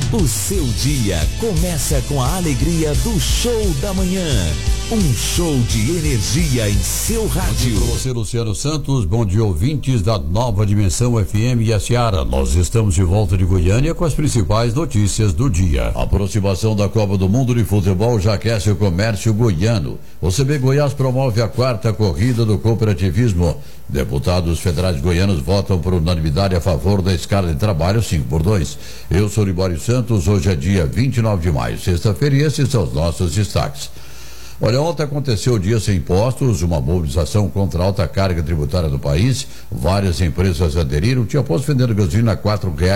O seu dia começa com a alegria do Show da Manhã. Um show de energia em seu rádio. Bom dia para você, Luciano Santos. Bom dia, ouvintes da Nova Dimensão FM e a Seara. Nós estamos de volta de Goiânia com as principais notícias do dia. A aproximação da Copa do Mundo de Futebol já aquece o comércio goiano. O CB Goiás promove a 4ª corrida do cooperativismo. Deputados federais goianos votam por unanimidade a favor da escala de trabalho 5x2. Eu sou Libório Santos, hoje é dia 29 de maio, sexta-feira, e esses são os nossos destaques. Olha, ontem aconteceu o Dia Sem Impostos, uma mobilização contra a alta carga tributária do país. Várias empresas aderiram. Tinha posto vendendo gasolina a R$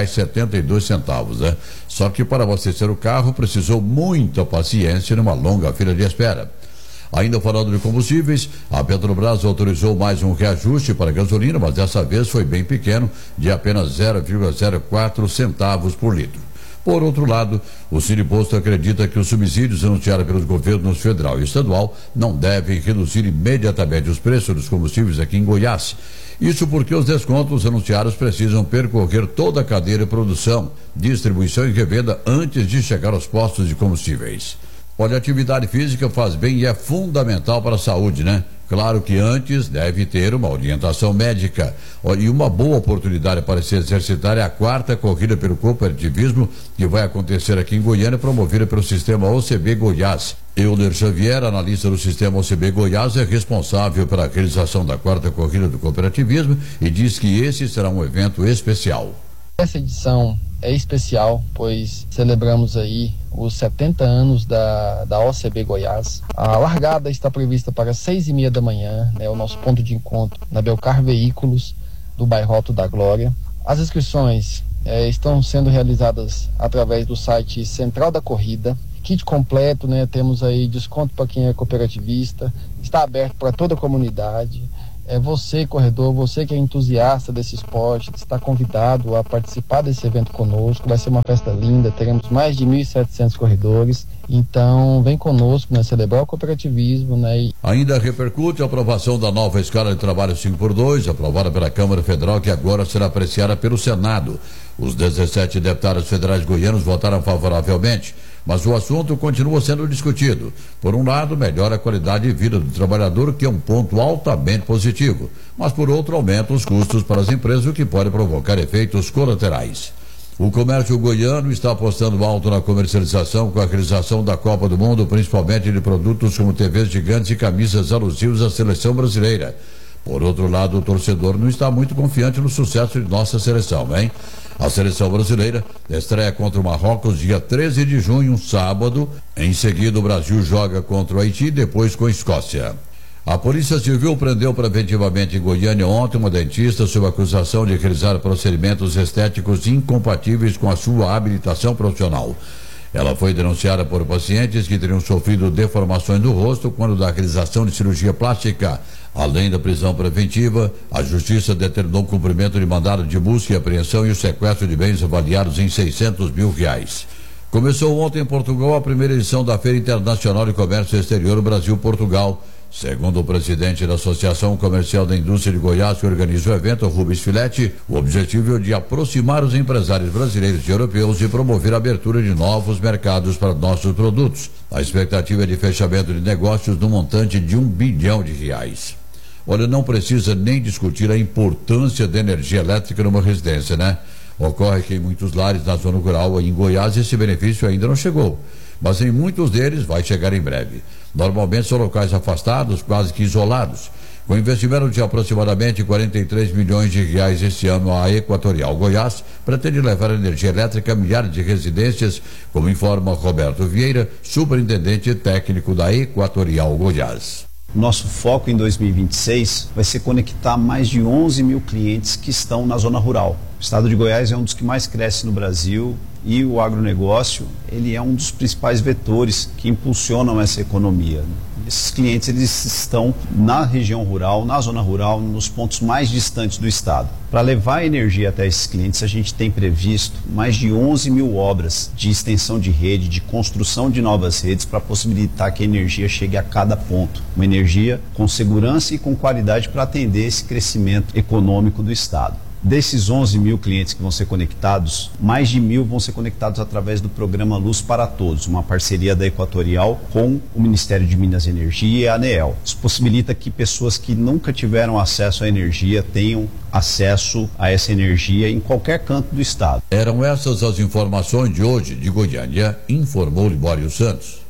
4,72, né? Só que para abastecer o carro precisou muita paciência numa longa fila de espera. Ainda falando de combustíveis, a Petrobras autorizou mais um reajuste para a gasolina, mas dessa vez foi bem pequeno, de apenas 0,04 centavos por litro. Por outro lado, o Siniposto acredita que os subsídios anunciados pelos governos federal e estadual não devem reduzir imediatamente os preços dos combustíveis aqui em Goiás. Isso porque os descontos anunciados precisam percorrer toda a cadeia de produção, distribuição e revenda antes de chegar aos postos de combustíveis. Olha, a atividade física faz bem e é fundamental para a saúde, né? Claro que antes deve ter uma orientação médica. E uma boa oportunidade para se exercitar é a 4ª corrida pelo cooperativismo, que vai acontecer aqui em Goiânia, promovida pelo sistema OCB Goiás. Euler Xavier, analista do sistema OCB Goiás, é responsável pela realização da 4ª corrida do cooperativismo e diz que esse será um evento especial. Essa edição é especial, pois celebramos aí os 70 anos da OCB Goiás. A largada está prevista para 6h30 da manhã, né, o nosso ponto de encontro na Belcar Veículos, do bairro Alto da Glória. As inscrições estão sendo realizadas através do site Central da Corrida. Kit completo, né, temos aí desconto para quem é cooperativista, está aberto para toda a comunidade. Você, corredor, você que é entusiasta desse esporte, está convidado a participar desse evento conosco. Vai ser uma festa linda, teremos mais de 1.700 corredores. Então, vem conosco, né, celebrar o cooperativismo, né? Ainda repercute a aprovação da nova escala de trabalho 5x2, aprovada pela Câmara Federal, que agora será apreciada pelo Senado. Os 17 deputados federais goianos votaram favoravelmente, mas o assunto continua sendo discutido. Por um lado, melhora a qualidade de vida do trabalhador, que é um ponto altamente positivo, mas por outro, aumenta os custos para as empresas, o que pode provocar efeitos colaterais. O comércio goiano está apostando alto na comercialização com a realização da Copa do Mundo, principalmente de produtos como TVs gigantes e camisas alusivas à seleção brasileira. Por outro lado, o torcedor não está muito confiante no sucesso de nossa seleção, hein? A seleção brasileira estreia contra o Marrocos dia 13 de junho, sábado. Em seguida, o Brasil joga contra o Haiti, depois com a Escócia. A Polícia Civil prendeu preventivamente em Goiânia ontem uma dentista sob acusação de realizar procedimentos estéticos incompatíveis com a sua habilitação profissional. Ela foi denunciada por pacientes que teriam sofrido deformações do rosto quando da realização de cirurgia plástica. Além da prisão preventiva, a Justiça determinou o cumprimento de mandado de busca e apreensão e o sequestro de bens avaliados em R$600 mil. Começou ontem em Portugal a primeira edição da Feira Internacional de Comércio Exterior Brasil-Portugal. Segundo o presidente da Associação Comercial da Indústria de Goiás, que organiza o evento, Rubens Filetti, o objetivo é de aproximar os empresários brasileiros e europeus e promover a abertura de novos mercados para nossos produtos. A expectativa é de fechamento de negócios no montante de R$1 bilhão. Olha, não precisa nem discutir a importância da energia elétrica numa residência, né? Ocorre que em muitos lares na zona rural e em Goiás esse benefício ainda não chegou, mas em muitos deles vai chegar em breve. Normalmente são locais afastados, quase que isolados. Com investimento de aproximadamente R$43 milhões este ano, a Equatorial Goiás pretende levar energia elétrica a milhares de residências, como informa Roberto Vieira, superintendente técnico da Equatorial Goiás. Nosso foco em 2026 vai ser conectar mais de 11 mil clientes que estão na zona rural. O estado de Goiás é um dos que mais cresce no Brasil e o agronegócio, ele é um dos principais vetores que impulsionam essa economia. Esses clientes, eles estão na região rural, na zona rural, nos pontos mais distantes do estado. Para levar a energia até esses clientes, a gente tem previsto mais de 11 mil obras de extensão de rede, de construção de novas redes para possibilitar que a energia chegue a cada ponto. Uma energia com segurança e com qualidade para atender esse crescimento econômico do estado. Desses 11 mil clientes que vão ser conectados, mais de 1.000 vão ser conectados através do programa Luz para Todos, uma parceria da Equatorial com o Ministério de Minas e Energia e a ANEEL. Isso possibilita que pessoas que nunca tiveram acesso à energia tenham acesso a essa energia em qualquer canto do estado. Eram essas as informações de hoje de Goiânia, informou Libório Santos.